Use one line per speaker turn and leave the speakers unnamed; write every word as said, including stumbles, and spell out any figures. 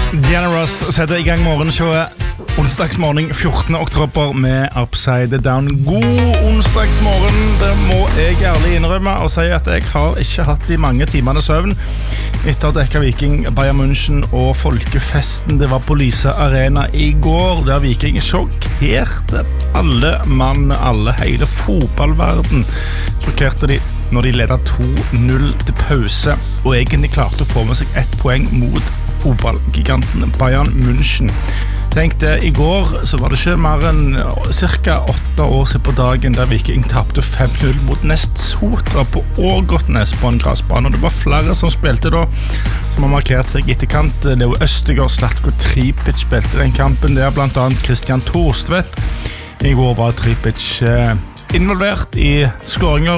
Generous setter I gang morgenshowet onsdagsmorgen fjortende oktober med Upside Down. God onsdagsmorgen, det må jeg ærlig innrømme og si at jeg har ikke hatt de mange timene søvn etter at Ekka Viking, Bayern München og folkefesten det var på Lyse Arena I går, der Viking sjokkerte alle mann, alle, hele fotballverden sjokkerte de når de ledet to null til pause og egentlig klarte å få med seg ett poeng mot fotballgiganten Bayern München. Tenkte, I går så var det ikke mer enn cirka åtte år siden på dagen der Viking tappte fem null mot Nest Sotra på Ågotnes på en grasbane, og det var flere som spilte da, som har markert seg I etterkant. Leo Østegård, Slatko Tripic spilte den kampen der, blant annet Christian Thorstvedt. I går var Tripic eh, involvert I skåringer